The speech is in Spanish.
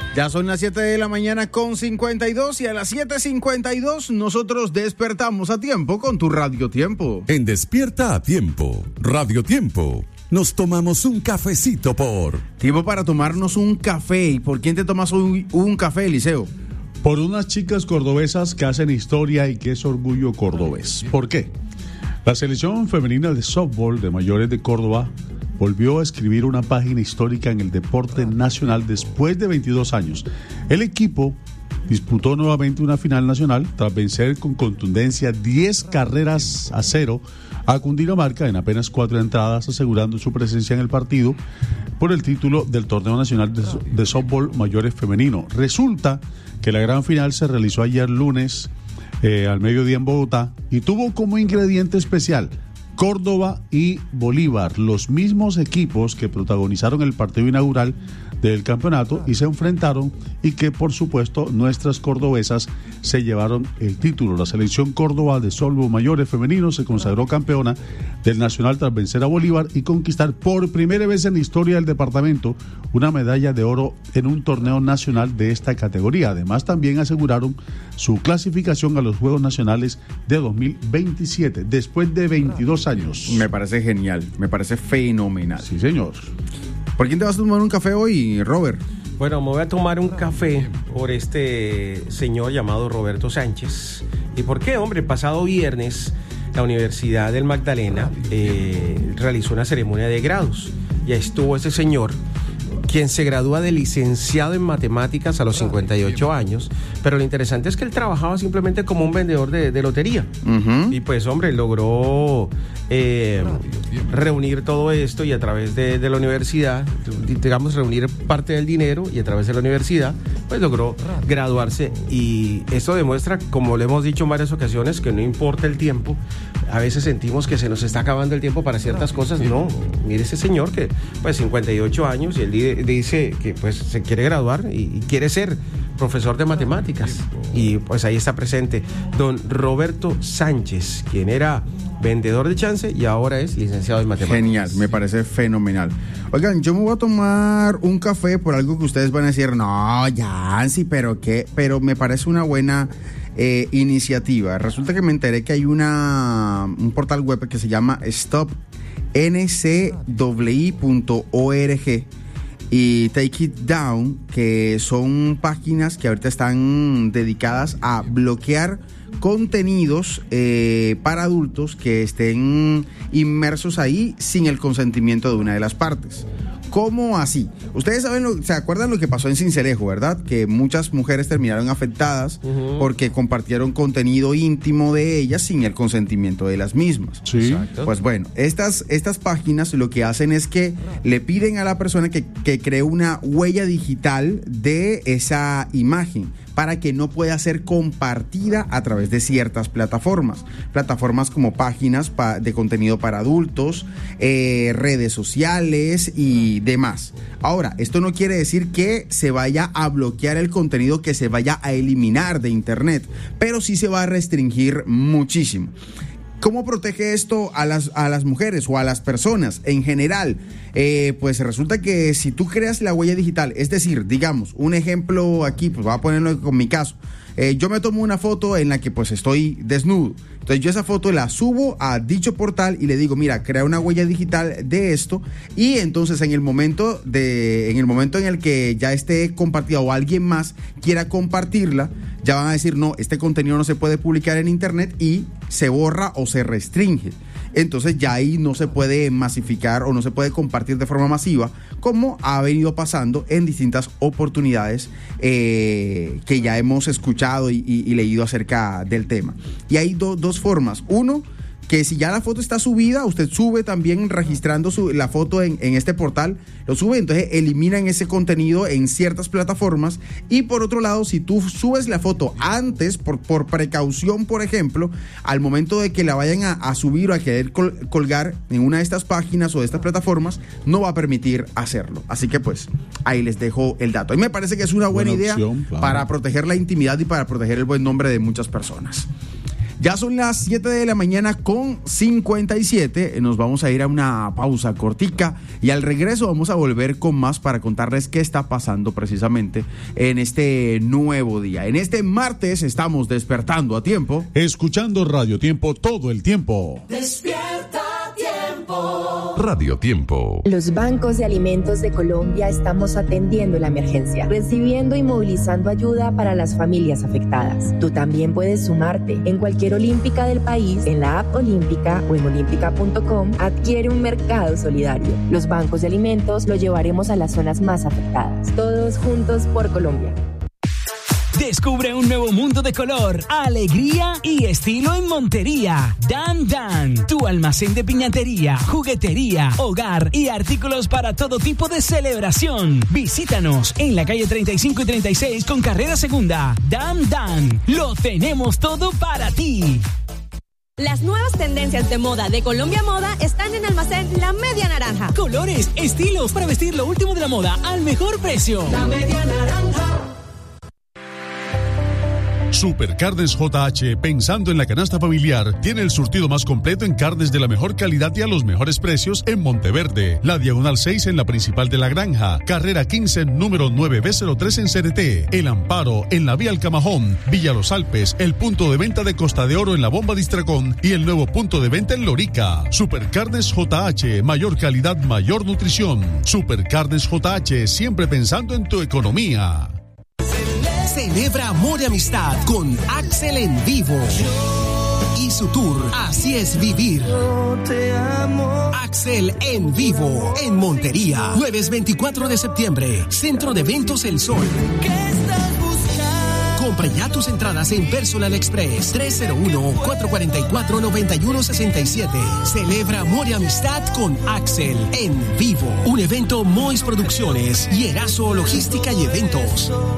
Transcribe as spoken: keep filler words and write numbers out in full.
Ya son las siete de la mañana con cincuenta y dos y a las siete cincuenta y dos nosotros despertamos a tiempo con tu Radio Tiempo. En Despierta a Tiempo, Radio Tiempo, nos tomamos un cafecito por... Tiempo para tomarnos un café. ¿Y por quién te tomas un, un café, Eliseo? Por unas chicas cordobesas que hacen historia y que es orgullo cordobés. ¿Por qué? La selección femenina de softball de mayores de Córdoba volvió a escribir una página histórica en el deporte nacional después de veintidós años. El equipo disputó nuevamente una final nacional tras vencer con contundencia diez carreras a cero a Cundinamarca en apenas cuatro entradas, asegurando su presencia en el partido por el título del Torneo Nacional de, de Softball Mayores Femenino. Resulta que la gran final se realizó ayer lunes eh, al mediodía en Bogotá y tuvo como ingrediente especial Córdoba y Bolívar, los mismos equipos que protagonizaron el partido inaugural del campeonato y se enfrentaron, y que por supuesto nuestras cordobesas se llevaron el título. La selección Córdoba de softball mayores femeninos se consagró campeona del nacional tras vencer a Bolívar y conquistar por primera vez en la historia del departamento una medalla de oro en un torneo nacional de esta categoría. Además, también aseguraron su clasificación a los Juegos Nacionales de dos mil veintisiete después de veintidós años. Me parece genial, me parece fenomenal. Sí, señor. ¿Por quién te vas a tomar un café hoy, Robert? Bueno, me voy a tomar un café por este señor llamado Roberto Sánchez. ¿Y por qué, hombre? El pasado viernes la Universidad del Magdalena eh, realizó una ceremonia de grados. Ya estuvo ese señor, quien se gradúa de licenciado en matemáticas a los cincuenta y ocho años, pero lo interesante es que él trabajaba simplemente como un vendedor de, de lotería. Uh-huh. Y pues, hombre, logró eh, reunir todo esto y a través de, de la universidad, digamos, reunir parte del dinero y a través de la universidad, pues logró graduarse. Y esto demuestra, como le hemos dicho en varias ocasiones, que no importa el tiempo. A veces sentimos que se nos está acabando el tiempo para ciertas cosas. No, mire ese señor que, pues, cincuenta y ocho años y él dice que, pues, se quiere graduar y, y quiere ser profesor de matemáticas. Y, pues, ahí está presente don Roberto Sánchez, quien era vendedor de chance y ahora es licenciado en matemáticas. Genial, me parece fenomenal. Oigan, yo me voy a tomar un café por algo que ustedes van a decir, no, Yancy, pero qué, pero me parece una buena eh, iniciativa. Resulta que me enteré que hay una un portal web que se llama stop n c w i punto org y Take It Down, que son páginas que ahorita están dedicadas a bloquear contenidos eh, para adultos que estén inmersos ahí sin el consentimiento de una de las partes. ¿Cómo así? Ustedes saben, lo, se acuerdan lo que pasó en Sincelejo, ¿verdad? Que muchas mujeres terminaron afectadas uh-huh. porque compartieron contenido íntimo de ellas sin el consentimiento de las mismas. Sí. Exacto. Pues bueno, estas, estas páginas lo que hacen es que le piden a la persona que, que cree una huella digital de esa imagen para que no pueda ser compartida a través de ciertas plataformas. Plataformas como páginas pa- de contenido para adultos, eh, redes sociales y demás. Ahora, esto no quiere decir que se vaya a bloquear el contenido, que se vaya a eliminar de internet, pero sí se va a restringir muchísimo. ¿Cómo protege esto a las, a las mujeres o a las personas en general? Eh, pues resulta que si tú creas la huella digital, es decir, digamos, un ejemplo aquí, pues voy a ponerlo con mi caso. Eh, yo me tomo una foto en la que pues estoy desnudo. Entonces yo esa foto la subo a dicho portal y le digo, mira, crea una huella digital de esto, y entonces en el momento de, en el momento en el que ya esté compartida o alguien más quiera compartirla, ya van a decir, no, este contenido no se puede publicar en internet, y se borra o se restringe. Entonces ya ahí no se puede masificar o no se puede compartir de forma masiva, como ha venido pasando en distintas oportunidades eh, que ya hemos escuchado y, y, y leído acerca del tema. Y hay do, dos formas. Uno, que si ya la foto está subida, usted sube también registrando su, la foto en, en este portal, lo sube, entonces eliminan ese contenido en ciertas plataformas. Y por otro lado, si tú subes la foto antes, por, por precaución, por ejemplo, al momento de que la vayan a, a subir o a querer col, colgar en una de estas páginas o de estas plataformas, no va a permitir hacerlo. Así que pues, ahí les dejo el dato. A mí me parece que es una buena, buena idea opción, claro, para proteger la intimidad y para proteger el buen nombre de muchas personas. Ya son las siete de la mañana con cincuenta y siete. Nos vamos a ir a una pausa cortica y al regreso vamos a volver con más para contarles qué está pasando precisamente en este nuevo día. En este martes estamos despertando a tiempo. Escuchando Radio Tiempo todo el tiempo. Despierta tiempo. Radio Tiempo. Los bancos de alimentos de Colombia estamos atendiendo la emergencia, recibiendo y movilizando ayuda para las familias afectadas. Tú también puedes sumarte. En cualquier olímpica del país, en la app Olímpica o en olímpica punto com, adquiere un mercado solidario. Los bancos de alimentos lo llevaremos a las zonas más afectadas. Todos juntos por Colombia. Descubre un nuevo mundo de color, alegría y estilo en Montería. Dan Dan, tu almacén de piñatería, juguetería, hogar y artículos para todo tipo de celebración. Visítanos en la calle treinta y cinco y treinta y seis con carrera segunda. Dan Dan, lo tenemos todo para ti. Las nuevas tendencias de moda de Colombia Moda están en Almacén La Media Naranja. Colores, estilos para vestir lo último de la moda al mejor precio. La Media Naranja. Supercarnes J H, pensando en la canasta familiar, tiene el surtido más completo en carnes de la mejor calidad y a los mejores precios en Monteverde, la Diagonal seis en la Principal de la Granja, Carrera quince, número nueve B cero tres en C D T, El Amparo en la Vía Alcamajón, Villa Los Alpes, el punto de venta de Costa de Oro en la Bomba Distracón y el nuevo punto de venta en Lorica. Supercarnes J H, mayor calidad, mayor nutrición. Supercarnes J H, siempre pensando en tu economía. Celebra amor y amistad con Axel en vivo y su tour Así es vivir. Axel en vivo en Montería, jueves veinticuatro de septiembre, Centro de Eventos El Sol. Compra ya tus entradas en Personal Express tres cero uno, cuatro cuatro cuatro, nueve uno seis siete. Celebra amor y amistad con Axel en vivo. Un evento Mois Producciones y Erazo Logística y Eventos.